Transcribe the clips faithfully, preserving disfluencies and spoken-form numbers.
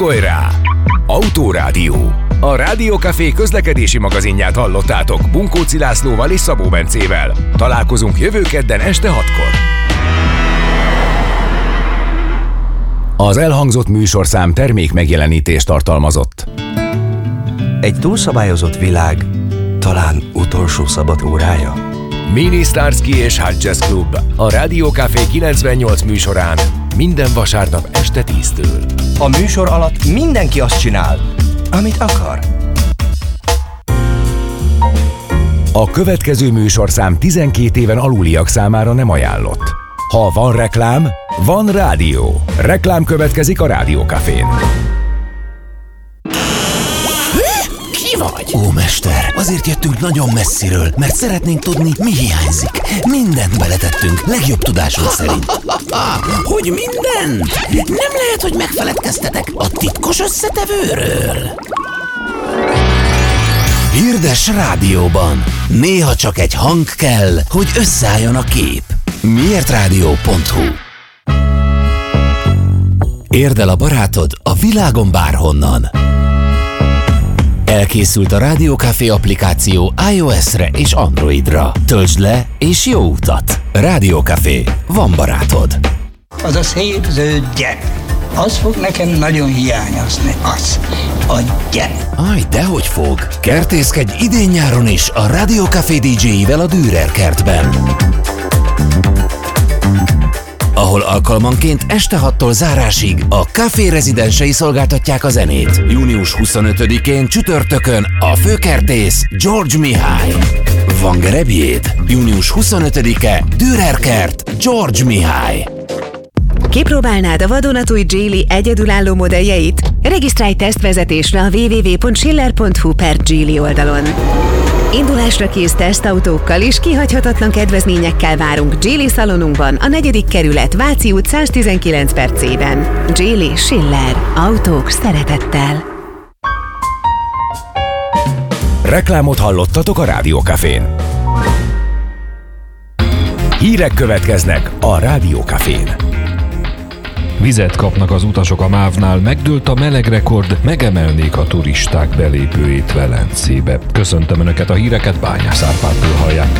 Csomagolj rá! Autórádió. A Rádió Café közlekedési magazinját hallottátok Bunkóci Lászlóval és Szabó Bencével. Találkozunk jövő kedden este hatkor. Az elhangzott műsorszám termék megjelenítést tartalmazott. Egy túlszabályozott világ talán utolsó szabad órája? Mini Starsky és Hot Jazz Club a Rádió Café kilencvennyolc műsorán minden vasárnap este tíztől. A műsor alatt mindenki azt csinál, amit akar. A következő műsorszám tizenkét éven aluliak számára nem ajánlott. Ha van reklám, van rádió. Reklám következik a Rádió Cafén. Ki vagy? Ó, mester, azért jöttünk nagyon messziről, mert szeretnénk tudni, mi hiányzik. Mindent beletettünk, legjobb tudásunk szerint. Hogy mindent? Nem lehet, hogy megfeledkeztetek a titkos összetevőről. Hirdes rádióban. Néha csak egy hang kell, hogy összeálljon a kép. miért rádió pont hu. Érd el a barátod a világon bárhonnan. Elkészült a Rádió Café applikáció iOS-re és Androidra. Töltsd le és jó utat! Rádió Café. Van barátod. Az a szép zöld gyep. Az fog nekem nagyon hiányozni. Az. A gyep. Aj, dehogy fog. Kertészkedj idén-nyáron is a Rádió Café dé dzséivel a Dürer kertben, ahol alkalmanként este hattól zárásig a Café rezidensei szolgáltatják a zenét. június huszonötödikén csütörtökön a főkertész George Mihály. Van gerebjéd? június huszonötödike Dürer kert George Mihály. Kipróbálnád a vadonatúj Geely egyedülálló modelljeit? Regisztrálj tesztvezetésre a double-u double-u double-u pont schiller pont hu per Geely oldalon. Indulásra kész tesztautókkal és kihagyhatatlan kedvezményekkel várunk Geely szalonunkban, a negyedik kerület, Váci út száztizenkilenc per C-ben. Geely Schiller. Autók szeretettel. Reklámot hallottatok a Rádió Cafén. Hírek következnek a Rádió Cafén. Vizet kapnak az utasok a mávnál, megdőlt a meleg rekord, megemelnék a turisták belépőjét Velencébe. Köszöntöm Önöket, a híreket Bányász Árpádtól hallják.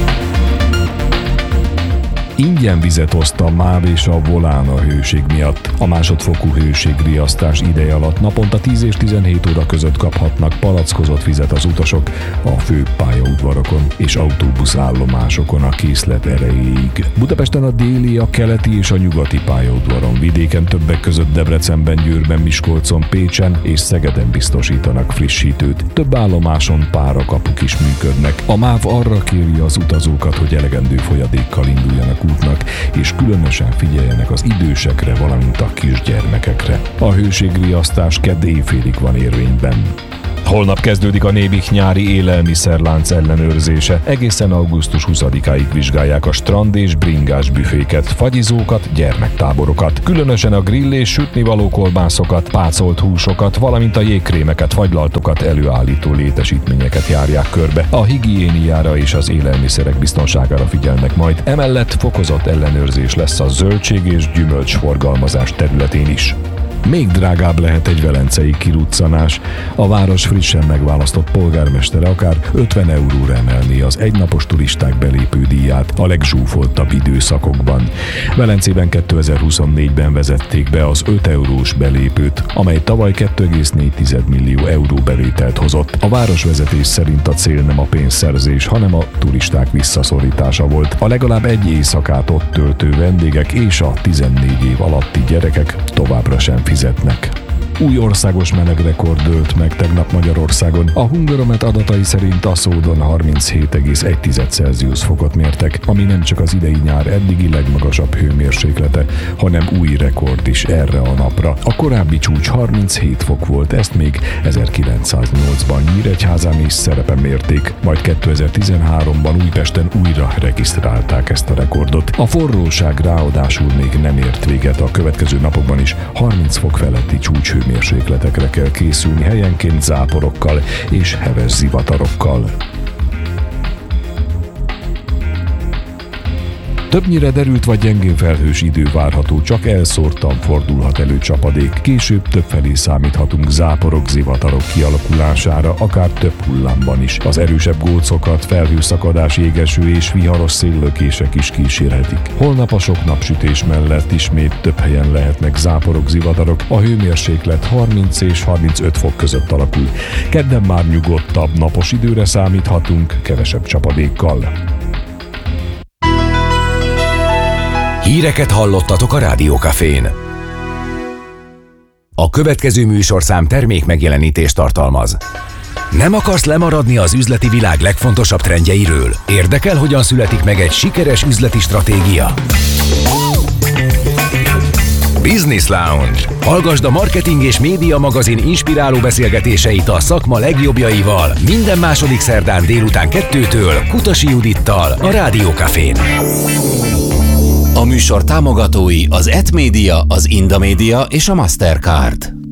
Ingyen vizet oszt a MÁV és a Volán a hőség miatt. A másodfokú hőségriasztás ideje alatt naponta tíz és tizenhét óra között kaphatnak palackozott vizet az utasok a fő pályaudvarokon és autóbuszállomásokon a készlet erejéig. Budapesten a déli, a keleti és a nyugati pályaudvaron, vidéken többek között Debrecenben, Győrben, Miskolcon, Pécsen és Szegeden biztosítanak frissítőt. Több állomáson párakapuk is működnek. A MÁV arra kéri az utazókat, hogy elegendő folyadékkal induljanak útnak, és különösen figyeljenek az idősekre, valamint a kisgyermekekre. A hőségriasztás kedd éjfélig van érvényben. Holnap kezdődik a Nébik nyári élelmiszerlánc ellenőrzése. Egészen augusztus huszadikáig vizsgálják a strand és bringás büféket, fagyizókat, gyermektáborokat. Különösen a grill és sütnivaló kolbászokat, pácolt húsokat, valamint a jégkrémeket, fagylaltokat előállító létesítményeket járják körbe. A higiéniára és az élelmiszerek biztonságára figyelnek majd. Emellett fokozott ellenőrzés lesz a zöldség és gyümölcs forgalmazás területén is. Még drágább lehet egy velencei kiruccanás. A város frissen megválasztott polgármestere akár ötven euróra emelni az egynapos turisták belépődíját a legzsúfoltabb időszakokban. Velencében kétezer-huszonnégyben vezették be az öt eurós belépőt, amely tavaly két egész négy millió euró bevételt hozott. A városvezetés szerint a cél nem a pénzszerzés, hanem a turisták visszaszorítása volt. A legalább egy éjszakát ott töltő vendégek és a tizennégy év alatti gyerekek továbbra sem fizetnek. Új országos melegrekord dőlt meg tegnap Magyarországon. A Hungaromet adatai szerint a Szódon harminchét egész egy Celsius fokot mértek, ami nem csak az idei nyár eddigi legmagasabb hőmérséklete, hanem új rekord is erre a napra. A korábbi csúcs harminchét fok volt, ezt még ezerkilencszáznyolcban Nyíregyházán is szerepen mérték, majd kétezer-tizenháromban Újpesten újra regisztrálták ezt a rekordot. A forróság ráadásul még nem ért véget, a következő napokban is harminc fok feletti csúcs hőmérsékletekre kell készülni, helyenként záporokkal és heves zivatarokkal. Többnyire derült vagy gyengén felhős idő várható, csak elszórtan fordulhat elő csapadék. Később többfelé számíthatunk záporok, zivatarok kialakulására, akár több hullámban is. Az erősebb gócokat felhőszakadás, égeső és viharos széllökések is kísérhetik. Holnap a sok napsütés mellett ismét több helyen lehetnek záporok, zivatarok, a hőmérséklet harminc és harmincöt fok között alakul. Kedden már nyugodtabb, napos időre számíthatunk, kevesebb csapadékkal. Híreket hallottatok a Rádió Cafén. A következő műsorszám termék megjelenítést tartalmaz. Nem akarsz lemaradni az üzleti világ legfontosabb trendjeiről? Érdekel, hogyan születik meg egy sikeres üzleti stratégia? Business Lounge. Hallgasd a Marketing és Média magazin inspiráló beszélgetéseit a szakma legjobbjaival minden második szerdán délután kettőtől Kutasi Judittal a Rádió Cafén. A műsor támogatói az et Media, az Inda Media és a Mastercard.